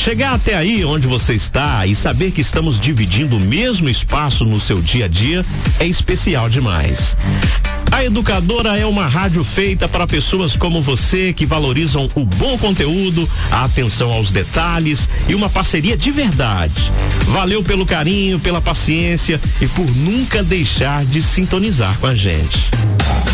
chegar até aí onde você está e saber que estamos dividindo o mesmo espaço no seu dia a dia é especial demais. A Educadora é uma rádio feita para pessoas como você que valorizam o bom conteúdo, a atenção aos detalhes e uma parceria de verdade. Valeu pelo carinho, pela paciência e por nunca deixar de sintonizar com a gente.